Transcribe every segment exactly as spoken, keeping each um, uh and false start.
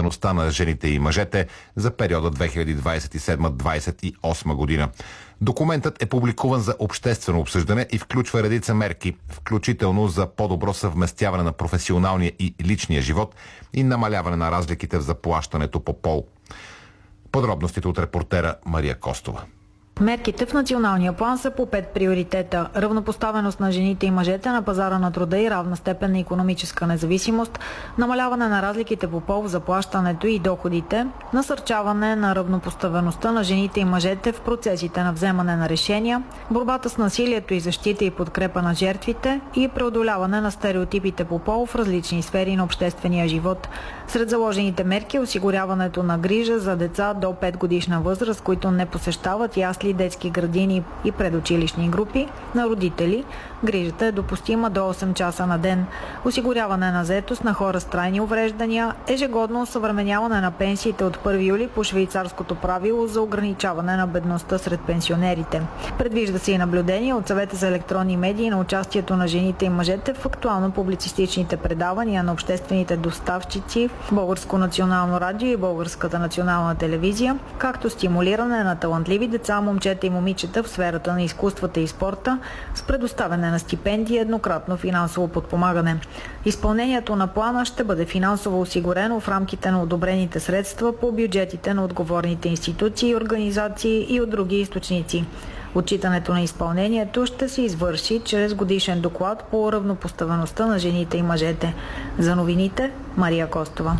равнопоставеността на жените и мъжете за периода две хиляди двадесет и седма - двадесет и осма година. Документът е публикуван за обществено обсъждане и включва редица мерки, включително за по-добро съвместяване на професионалния и личния живот и намаляване на разликите в заплащането по пол. Подробностите от репортера Мария Костова. Мерките в националния план са по пет приоритета: равнопоставеност на жените и мъжете на пазара на труда и равна степен на икономическа независимост, намаляване на разликите по пол в заплащането и доходите, насърчаване на равнопоставеността на жените и мъжете в процесите на вземане на решения, борбата с насилието и защита и подкрепа на жертвите и преодоляване на стереотипите по пол в различни сфери на обществения живот. Сред заложените мерки е осигуряването на грижа за деца до пет годишна възраст, които не посещават ясли, детски градини и предучилищни групи, на родители. Грижата е допустима до осем часа на ден. Осигуряване на заетост на хора с трайни увреждания, ежегодно осъвременяване на пенсиите от първи юли по швейцарското правило за ограничаване на бедността сред пенсионерите. Предвижда се и наблюдение от Съвета за електронни медии на участието на жените и мъжете в актуално-публицистичните предавания на обществените доставчици, Българско национално радио и Българската национална телевизия, както стимулиране на талантливи деца, момчета и момичета в сферата на изкуствата и спорта с предоставяне на стипендии и еднократно финансово подпомагане. Изпълнението на плана ще бъде финансово осигурено в рамките на одобрените средства по бюджетите на отговорните институции, организации и от други източници. Отчитането на изпълнението ще се извърши чрез годишен доклад по равнопоставеността на жените и мъжете. За новините, Мария Костова.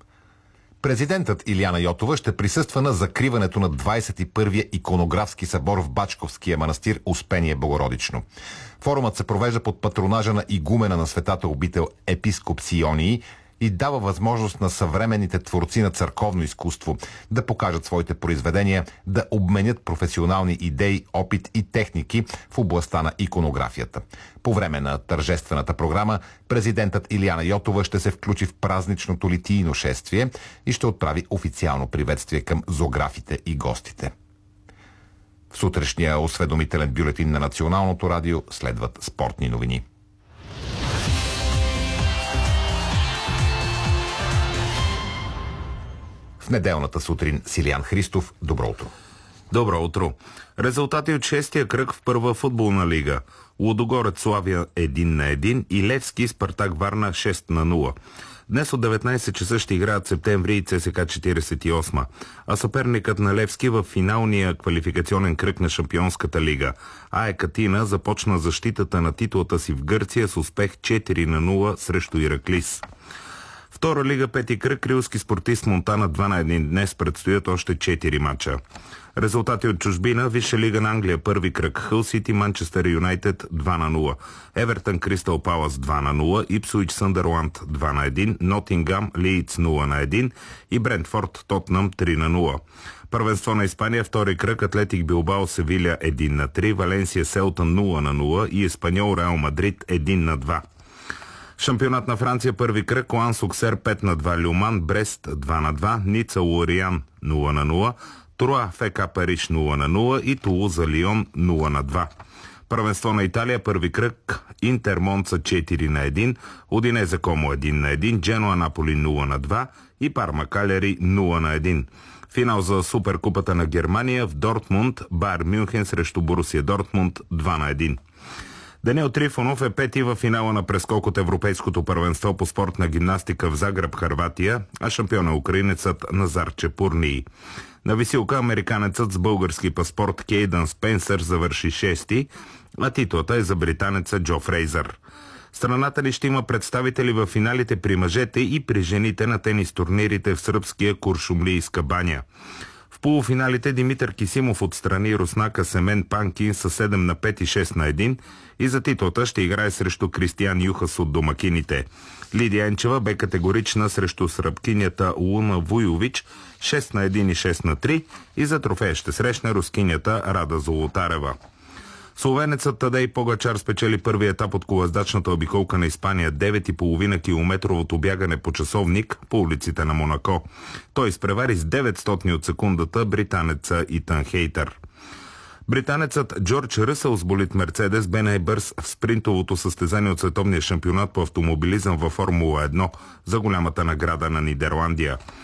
Президентът Илияна Йотова ще присъства на закриването на двадесет и първия иконографски събор в Бачковския манастир Успение Богородично. Форумът се провежда под патронажа на игумена на светата обител епископ Сионий и дава възможност на съвременните творци на църковно изкуство да покажат своите произведения, да обменят професионални идеи, опит и техники в областта на иконографията. По време на тържествената програма президентът Илияна Йотова ще се включи в празничното литийно шествие и ще отправи официално приветствие към зоографите и гостите. В сутрешния осведомителен бюлетин на Националното радио следват спортни новини. В неделната сутрин Силиян Христов. Добро утро. Добро утро. Резултати от шестия кръг в първа футболна лига. Лудогорец Славия един на един и Левски Спартак Варна шест на нула. Днес от деветнадесет часа ще играят Септември и ЦСКА четиридесет и осма, а съперникът на Левски в финалния квалификационен кръг на Шампионската лига. АЕК Атина започна защитата на титлата си в Гърция с успех четири на нула срещу Ираклис. Втора лига, пети кръг, Рилски Спортист Монтана два на един. Днес предстоят още четири мача. Резултати от чужбина: Висша лига на Англия, първи кръг, Хъл Сити Манчестър Юнайтед два на нула, Евертън Кристал Палас два на нула, Ипсуич Съндърланд два на един, Нотингам Лийдс нула на един и Брентфорд Тотнъм три на нула. Първенство на Испания, втори кръг, Атлетик Билбао Севиля един на три, Валенсия Селтън нула на нула и Еспаньол Реал Мадрид един на два. Шампионат на Франция, първи кръг, Ланс Оксер пет на два, Люман Брест два на два, Ница Лориан нула на нула, Труа ФК Париж нула на нула и Тулуза Лион нула на два. Първенство на Италия, първи кръг, Интер Монца четири на един, Удинезе Комо един на един, Дженуа Наполи нула на два и Парма Калери нула на един. Финал за Суперкупата на Германия в Дортмунд, Байер Мюнхен срещу Борусия Дортмунд два на един. Даниел Трифонов е пети в финала на прескок от Европейското първенство по спортна гимнастика в Загреб, Хърватия, а шампион е украинецът Назар Чепурний. На висилка американецът с български паспорт Кейдън Спенсър завърши шести, а титлата е за британеца Джо Фрейзър. Страната ни ще има представители в финалите при мъжете и при жените на тенис турнирите в сръбския Куршумлийска баня. В полуфиналите Димитър Кисимов отстрани руснака Семен Панкин с седем на пет и шест на един и за титлата ще играе срещу Кристиян Юхас от домакините. Лидия Енчева бе категорична срещу сръбкинята Луна Вуйович шест на един и шест на три и за трофея ще срещне рускинята Рада Золотарева. Словенецът Тадей Погачар спечели първи етап от колездачната обиколка на Испания, девет цяло и пет километровото бягане по часовник по улиците на Монако. Той изпревари с деветстотни от секундата британеца Итан Хейтър. Британецът Джордж Ръсъл с болид Мерцедес бе най-бърз в спринтовото състезание от световния шампионат по автомобилизъм във Формула едно за голямата награда на Нидерландия.